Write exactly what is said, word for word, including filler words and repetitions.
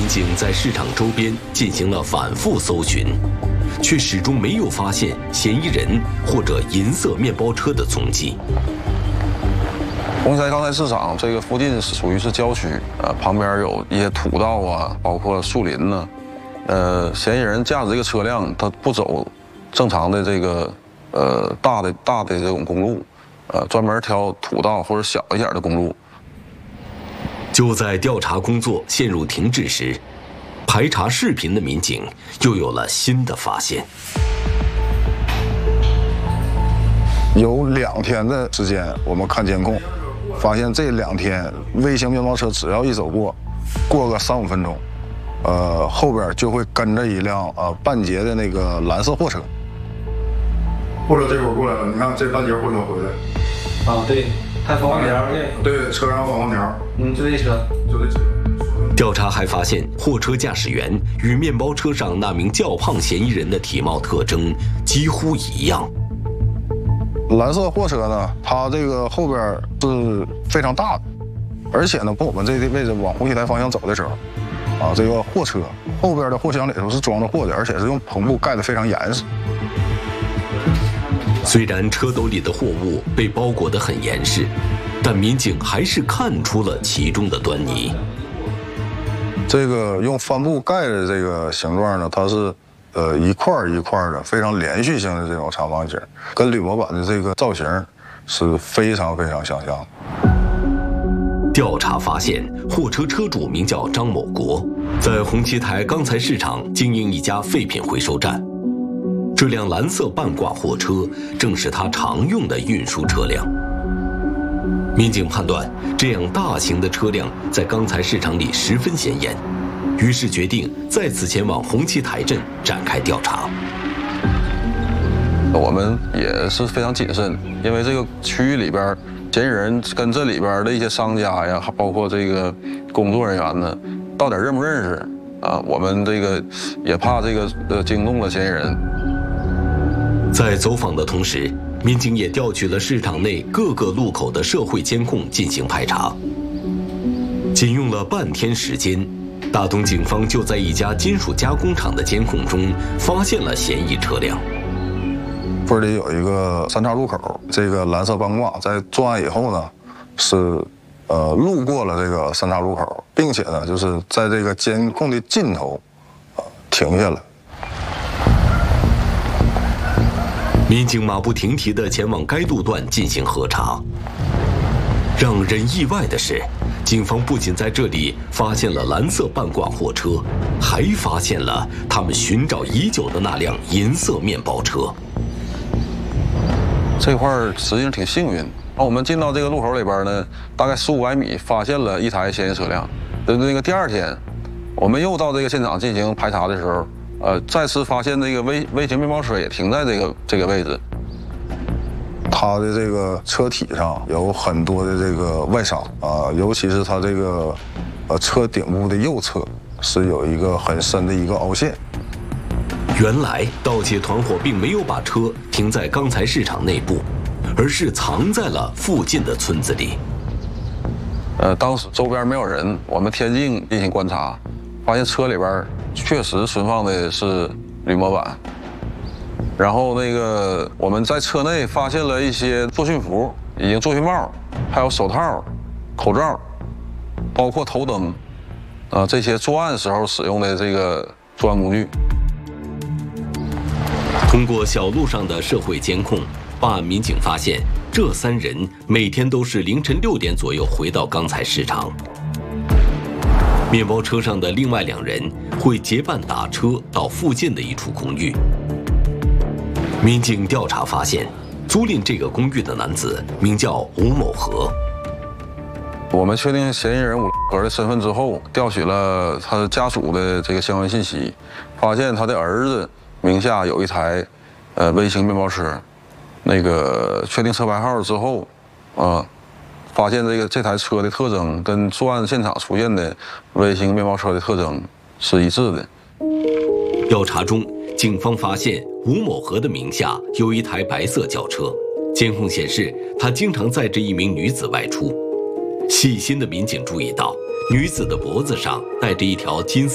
民警在市场周边进行了反复搜寻，却始终没有发现嫌疑人或者银色面包车的踪迹。 红旗台钢材市场这个附近属于是郊区，呃，旁边有一些土道啊，包括树林呢。呃，嫌疑人驾驶这个车辆，他不走正常的这个呃大的大的这种公路，呃，专门挑土道或者小一点的公路。 就在调查工作陷入停滞时，排查视频的民警又有了新的发现。 有两天的时间，我们看监控，发现这两天微型面包车只要一走过，过个三五分钟，呃，后边就会跟着一辆呃半截的那个蓝色货车。货车这会儿过来了，你看这半截货车回来。 啊，对，还防黄条， 对，对，车上防黄条。 嗯，就这车， 就这车。 调查还发现，货车驾驶员与面包车上那名较胖嫌疑人的体貌特征几乎一样。 蓝色货车呢，它这个后边是非常大的，而且呢，从我们这个位置往红旗台方向走的时候，啊，这个货车后边的货箱里头是装着货的，而且是用篷布盖得非常严实。 虽然车斗里的货物被包裹得很严实，但民警还是看出了其中的端倪。 这个用帆布盖的这个形状呢，它是呃一块一块的非常连续性的这种长方形，跟铝模板的这个造型是非常非常相像。 调查发现，货车车主名叫张某国，在红旗台钢材市场经营一家废品回收站。这辆蓝色半挂货车正是他常用的运输车辆。民警判断，这样大型的车辆在钢材市场里十分显眼，于是决定再次前往红旗台镇展开调查。 我们也是非常谨慎，因为这个区域里边，嫌疑人跟这里边的一些商家呀，还包括这个工作人员呢，到底认不认识啊？我们这个也怕这个呃惊动了嫌疑人。 在走访的同时，民警也调取了市场内各个路口的社会监控进行排查。仅用了半天时间，大东警方就在一家金属加工厂的监控中发现了嫌疑车辆。 村里有一个三岔路口，这个蓝色半挂在作案以后呢，是呃路过了这个三岔路口，并且呢就是在这个监控的尽头，呃停下了。 民警马不停蹄地前往该路段进行核查。让人意外的是，警方不仅在这里发现了蓝色半挂货车，还发现了他们寻找已久的那辆银色面包车。 这块儿实际上挺幸运。我们进到这个路口里边呢，大概十五百米，发现了一台嫌疑车辆。那个第二天，我们又到这个现场进行排查的时候，呃，再次发现这个微微型面包车也停在这个这个位置。 它的这个车体上有很多的这个外伤啊，尤其是它这个呃车顶部的右侧是有一个很深的一个凹陷。 原来盗窃团伙并没有把车停在钢材市场内部，而是藏在了附近的村子里。 呃，当时周边没有人，我们贴近进行观察，发现车里边确实存放的是铝模板。然后那个我们在车内发现了一些作训服，已经作训帽，还有手套、口罩，包括头灯，啊、呃，这些作案时候使用的这个作案工具。 通过小路上的社会监控，办案民警发现，这三人每天都是凌晨六点左右回到钢材市场。面包车上的另外两人会结伴打车到附近的一处公寓。民警调查发现，租赁这个公寓的男子名叫吴某和。 我们确定嫌疑人吴和的身份之后，调取了他家属的这个相关信息，发现他的儿子名下有一台呃微型面包车。那个确定车牌号之后，啊、呃，发现这个这台车的特征跟作案现场出现的微型面包车的特征是一致的。 调查中，警方发现吴某和的名下有一台白色轿车，监控显示他经常载着一名女子外出。细心的民警注意到，女子的脖子上戴着一条金色